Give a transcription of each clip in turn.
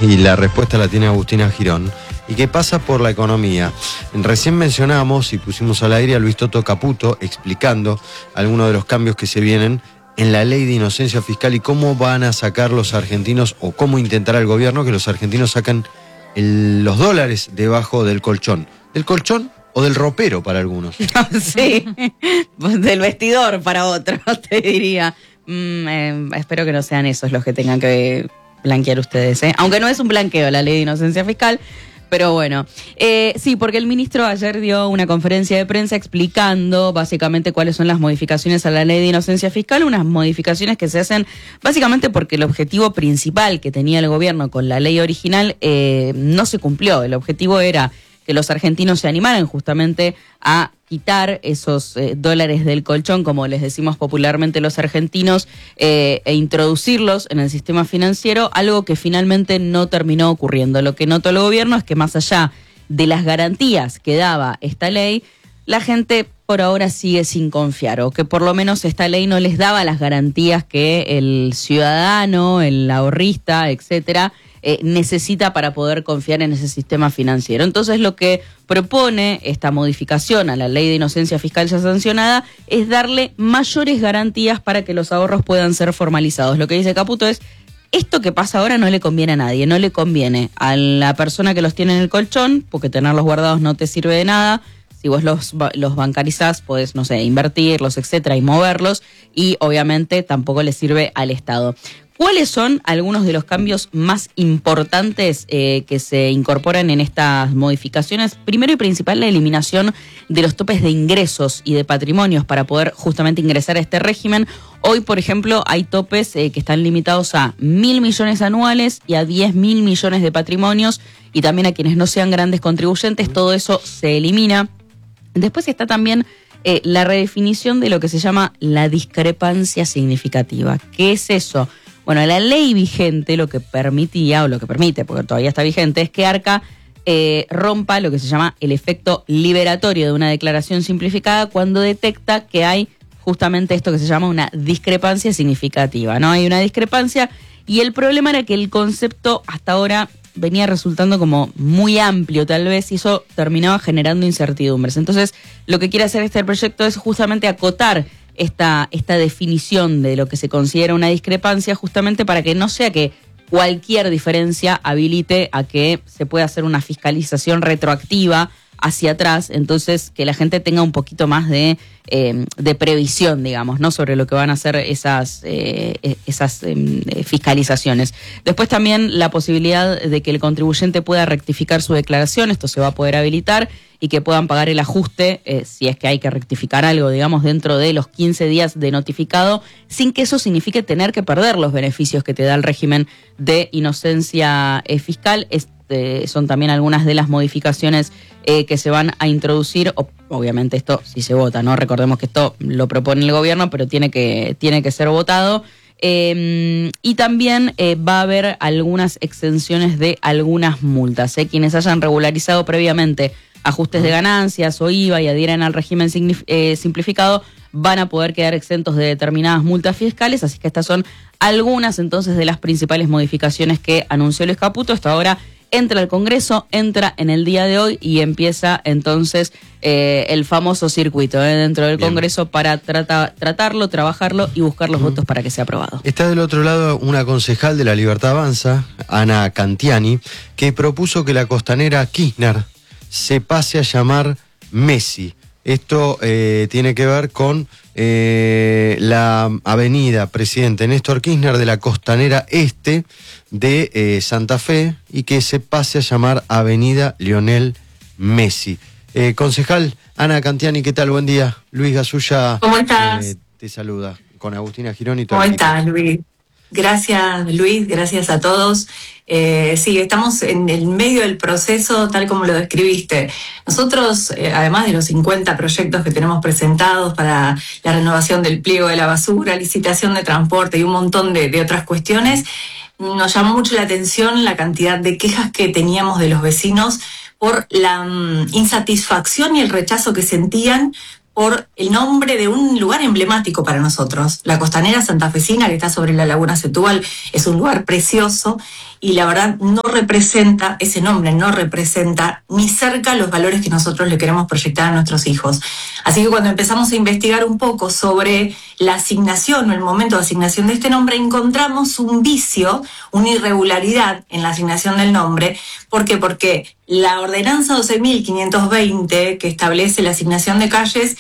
y la respuesta la tiene Agustina Girón, y que pasa por la economía. Recién mencionamos y pusimos al aire a Luis Toto Caputo explicando algunos de los cambios que se vienen en la ley de inocencia fiscal y cómo van a sacar los argentinos, o cómo intentará el gobierno que los argentinos sacan los dólares debajo del colchón. ¿Del colchón o del ropero para algunos? Sí, del vestidor para otros, te diría. Espero que no sean esos los que tengan que blanquear ustedes, ¿eh? Aunque no es un blanqueo la ley de inocencia fiscal, pero bueno. Sí, porque el ministro ayer dio una conferencia de prensa explicando básicamente cuáles son las modificaciones a la ley de inocencia fiscal, unas modificaciones que se hacen básicamente porque el objetivo principal que tenía el gobierno con la ley original no se cumplió. El objetivo era que los argentinos se animaran justamente a quitar esos dólares del colchón, como les decimos popularmente los argentinos, e introducirlos en el sistema financiero, algo que finalmente no terminó ocurriendo. Lo que notó el gobierno es que más allá de las garantías que daba esta ley, la gente por ahora sigue sin confiar, o que por lo menos esta ley no les daba las garantías que el ciudadano, el ahorrista, etcétera, necesita para poder confiar en ese sistema financiero. Entonces lo que propone esta modificación a la ley de inocencia fiscal ya sancionada es darle mayores garantías para que los ahorros puedan ser formalizados. Lo que dice Caputo es: esto que pasa ahora no le conviene a nadie, no le conviene a la persona que los tiene en el colchón, porque tenerlos guardados no te sirve de nada. Si vos los bancarizás, podés, no sé, invertirlos, etcétera, y moverlos, y obviamente tampoco le sirve al Estado. ¿Cuáles son algunos de los cambios más importantes que se incorporan en estas modificaciones? Primero y principal, la eliminación de los topes de ingresos y de patrimonios para poder justamente ingresar a este régimen. Hoy, por ejemplo, hay topes que están limitados a 1.000 millones anuales y a 10.000 millones de patrimonios, y también a quienes no sean grandes contribuyentes. Todo eso se elimina. Después está también la redefinición de lo que se llama la discrepancia significativa. ¿Qué es eso? Bueno, la ley vigente lo que permitía, o lo que permite, porque todavía está vigente, es que Arca rompa lo que se llama el efecto liberatorio de una declaración simplificada cuando detecta que hay justamente esto que se llama una discrepancia significativa, ¿no? Hay una discrepancia, y el problema era que el concepto hasta ahora venía resultando como muy amplio tal vez, y eso terminaba generando incertidumbres. Entonces, lo que quiere hacer este proyecto es justamente acotar esta definición de lo que se considera una discrepancia, justamente para que no sea que cualquier diferencia habilite a que se pueda hacer una fiscalización retroactiva hacia atrás. Entonces, que la gente tenga un poquito más de previsión, digamos, ¿no?, sobre lo que van a hacer esas fiscalizaciones. Después también la posibilidad de que el contribuyente pueda rectificar su declaración. Esto se va a poder habilitar, y que puedan pagar el ajuste, si es que hay que rectificar algo, digamos, dentro de los 15 días de notificado, sin que eso signifique tener que perder los beneficios que te da el régimen de inocencia fiscal. Son también algunas de las modificaciones que se van a introducir. Obviamente esto si se vota, ¿no? Recordemos que esto lo propone el gobierno, pero tiene que ser votado. Y también va a haber algunas exenciones de algunas multas. Quienes hayan regularizado previamente ajustes de ganancias o IVA y adhieran al régimen simplificado van a poder quedar exentos de determinadas multas fiscales. Así que estas son algunas entonces de las principales modificaciones que anunció Luis Caputo. Esto ahora entra al Congreso, entra en el día de hoy, y empieza entonces el famoso circuito dentro del Congreso para tratarlo, trabajarlo y buscar los votos para que sea aprobado. Está del otro lado una concejal de La Libertad Avanza, Ana Cantiani, que propuso que la costanera Kirchner se pase a llamar Messi. Esto tiene que ver con la avenida Presidente Néstor Kirchner de la Costanera Este de Santa Fe, y que se pase a llamar Avenida Lionel Messi. Concejal Ana Cantiani, ¿qué tal? Buen día. Luis Gasulla. ¿Cómo estás? Te saluda con Agustina Girón y todo. ¿Cómo estás, Luis? Gracias, Luis, gracias a todos. Sí, estamos en el medio del proceso, tal como lo describiste. Nosotros, además de los 50 proyectos que tenemos presentados para la renovación del pliego de la basura, licitación de transporte y un montón de otras cuestiones, nos llamó mucho la atención la cantidad de quejas que teníamos de los vecinos por la insatisfacción y el rechazo que sentían por el nombre de un lugar emblemático para nosotros. La Costanera Santafesina, que está sobre la Laguna Setúbal, es un lugar precioso y la verdad ese nombre no representa ni cerca los valores que nosotros le queremos proyectar a nuestros hijos. Así que cuando empezamos a investigar un poco sobre la asignación o el momento de asignación de este nombre, encontramos un vicio, una irregularidad en la asignación del nombre. ¿Por qué? Porque la ordenanza 12.520, que establece la asignación de calles,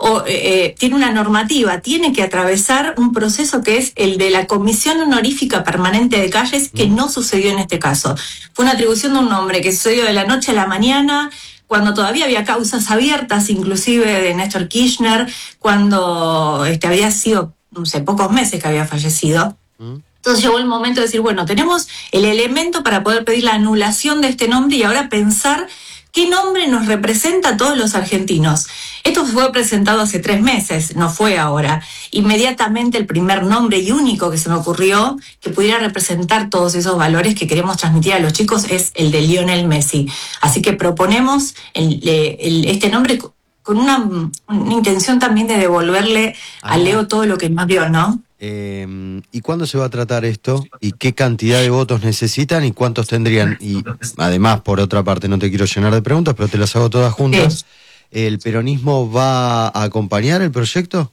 tiene una normativa, tiene que atravesar un proceso que es el de la Comisión Honorífica Permanente de Calles, que no sucedió en este caso. Fue una atribución de un nombre que sucedió de la noche a la mañana, cuando todavía había causas abiertas, inclusive de Néstor Kirchner, cuando había sido, no sé, pocos meses que había fallecido. Entonces llegó el momento de decir, bueno, tenemos el elemento para poder pedir la anulación de este nombre y ahora pensar qué nombre nos representa a todos los argentinos. Esto fue presentado hace 3 meses, no fue ahora. Inmediatamente el primer nombre y único que se me ocurrió que pudiera representar todos esos valores que queremos transmitir a los chicos es el de Lionel Messi. Así que proponemos este nombre con una intención también de devolverle a Leo todo lo que más vio, ¿no? ¿Y cuándo se va a tratar esto? ¿Y qué cantidad de votos necesitan? ¿Y cuántos tendrían? Y además, por otra parte, no te quiero llenar de preguntas, pero te las hago todas juntas. Sí. ¿El peronismo va a acompañar el proyecto?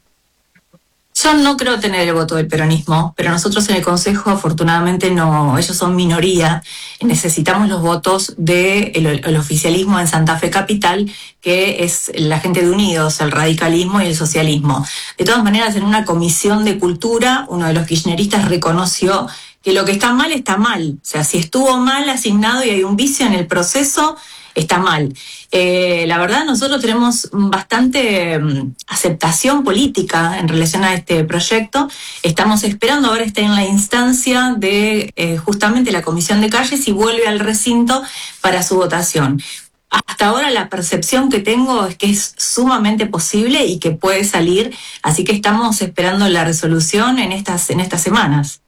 Yo no creo tener el voto del peronismo, pero nosotros en el Consejo afortunadamente no, ellos son minoría. Necesitamos los votos del oficialismo en Santa Fe Capital, que es la gente de Unidos, el radicalismo y el socialismo. De todas maneras, en una comisión de cultura, uno de los kirchneristas reconoció que lo que está mal, o sea, si estuvo mal asignado y hay un vicio en el proceso, está mal. La verdad, nosotros tenemos bastante aceptación política en relación a este proyecto. Estamos esperando, ahora está en la instancia de justamente la Comisión de Calles y vuelve al recinto para su votación. Hasta ahora la percepción que tengo es que es sumamente posible y que puede salir, así que estamos esperando la resolución en estas semanas.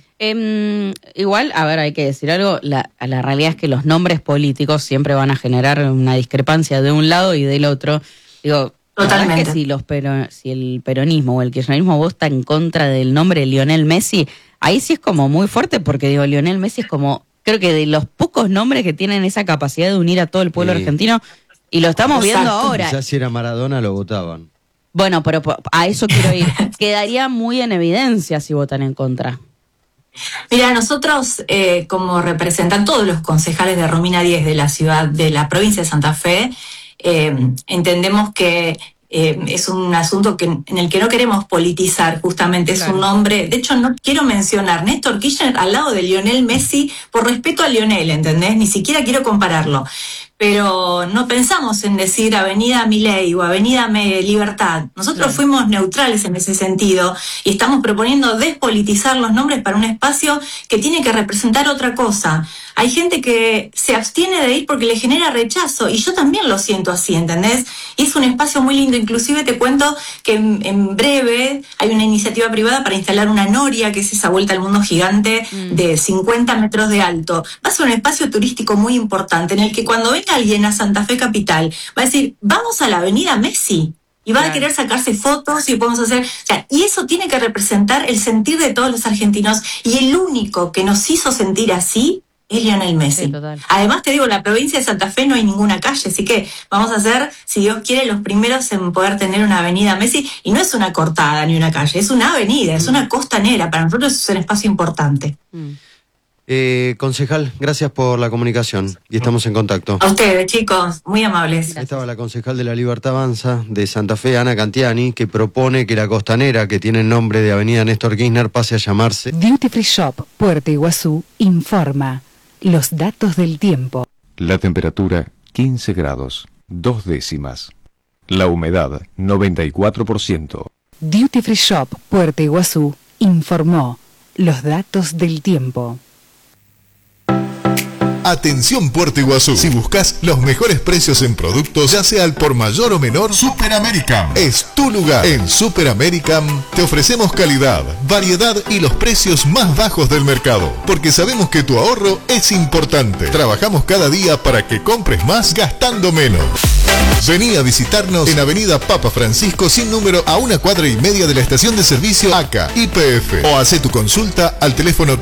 Igual, a ver, hay que decir algo, la realidad es que los nombres políticos siempre van a generar una discrepancia de un lado y del otro. Digo, totalmente. Es que si el peronismo o el kirchnerismo vota en contra del nombre de Lionel Messi, ahí sí es como muy fuerte, porque digo, Lionel Messi es como, creo que de los pocos nombres que tienen esa capacidad de unir a todo el pueblo argentino, y lo estamos viendo ahora. Ya si era Maradona lo votaban. Bueno, pero a eso quiero ir. Quedaría muy en evidencia si votan en contra. Mira, nosotros como representan todos los concejales de Romina 10 de la ciudad, de la provincia de Santa Fe, entendemos que es un asunto en el que no queremos politizar, justamente es un nombre. De hecho, no quiero mencionar Néstor Kirchner al lado de Lionel Messi por respeto a Lionel, ¿entendés? Ni siquiera quiero compararlo. Pero no pensamos en decir Avenida Milei o Avenida Libertad. Nosotros fuimos neutrales en ese sentido y estamos proponiendo despolitizar los nombres para un espacio que tiene que representar otra cosa. Hay gente que se abstiene de ir porque le genera rechazo y yo también lo siento así, ¿entendés? Y es un espacio muy lindo. Inclusive te cuento que en breve hay una iniciativa privada para instalar una noria, que es esa vuelta al mundo gigante de 50 metros de alto. Va a ser un espacio turístico muy importante en el que cuando venga alguien a Santa Fe Capital va a decir, vamos a la Avenida Messi. Y van a querer sacarse fotos y podemos hacer... O sea, y eso tiene que representar el sentir de todos los argentinos. Y el único que nos hizo sentir así es Lionel Messi. Sí, además, te digo, en la provincia de Santa Fe no hay ninguna calle, así que vamos a ser, si Dios quiere, los primeros en poder tener una avenida Messi. Y no es una cortada ni una calle, es una avenida, es una costanera. Para nosotros es un espacio importante. Concejal, gracias por la comunicación y estamos en contacto. A ustedes, chicos, muy amables. Ahí estaba la concejal de La Libertad Avanza de Santa Fe, Ana Cantiani, que propone que la costanera, que tiene el nombre de Avenida Néstor Kirchner, pase a llamarse Duty Free Shop Puerto Iguazú informa los datos del tiempo. La temperatura 15 grados, 2 décimas. La humedad 94%. Duty Free Shop Puerto Iguazú informó los datos del tiempo. Atención Puerto Iguazú, si buscas los mejores precios en productos, ya sea al por mayor o menor, Super American es tu lugar. En Super American te ofrecemos calidad, variedad y los precios más bajos del mercado, porque sabemos que tu ahorro es importante. Trabajamos cada día para que compres más gastando menos. Vení a visitarnos en Avenida Papa Francisco sin número a 1,5 cuadras de la estación de servicio ACA YPF o hacé tu consulta al teléfono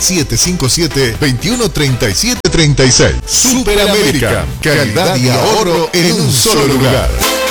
3755-213736. Superamérica, calidad y ahorro en un solo lugar.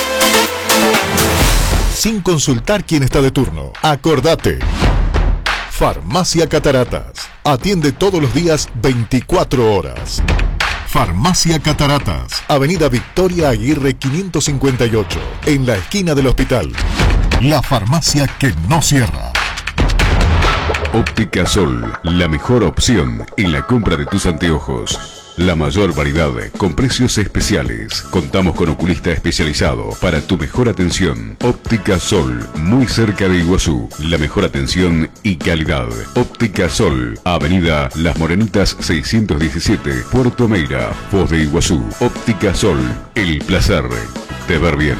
Sin consultar quién está de turno. Acordate. Farmacia Cataratas. Atiende todos los días 24 horas. Farmacia Cataratas, Avenida Victoria Aguirre 558, en la esquina del hospital. La farmacia que no cierra. Óptica Sol, la mejor opción en la compra de tus anteojos. La mayor variedad con precios especiales. Contamos con oculista especializado para tu mejor atención. Óptica Sol, muy cerca de Iguazú. La mejor atención y calidad. Óptica Sol, Avenida Las Morenitas 617, Puerto Meira, Foz de Iguazú. Óptica Sol, el placer de ver bien.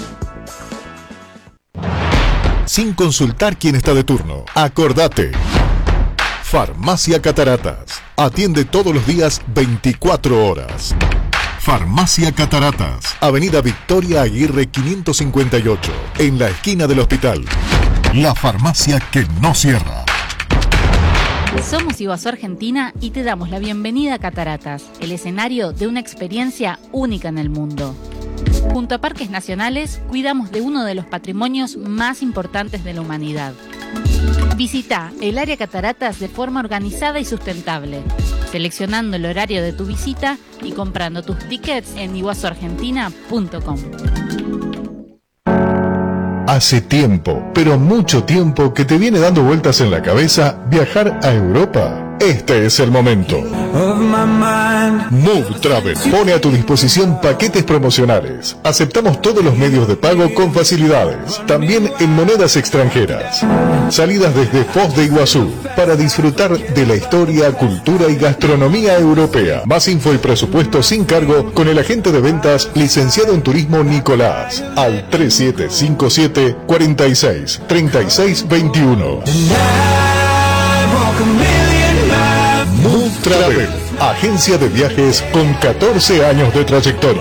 Sin consultar quién está de turno. Acordate. Farmacia Cataratas. Atiende todos los días 24 horas. Farmacia Cataratas. Avenida Victoria Aguirre 558, en la esquina del hospital. La farmacia que no cierra. Somos Iguazú Argentina y te damos la bienvenida a Cataratas, el escenario de una experiencia única en el mundo. Junto a Parques Nacionales, cuidamos de uno de los patrimonios más importantes de la humanidad. Visita el área Cataratas de forma organizada y sustentable, seleccionando el horario de tu visita y comprando tus tickets en iguazuargentina.com. Hace tiempo, pero mucho tiempo, que te viene dando vueltas en la cabeza viajar a Europa. Este es el momento. Move Travel pone a tu disposición paquetes promocionales. Aceptamos todos los medios de pago con facilidades, también en monedas extranjeras. Salidas desde Foz de Iguazú para disfrutar de la historia, cultura y gastronomía europea. Más info y presupuesto sin cargo con el agente de ventas licenciado en turismo Nicolás al 3757 46 36 21. Move Travel, agencia de viajes con 14 años de trayectoria.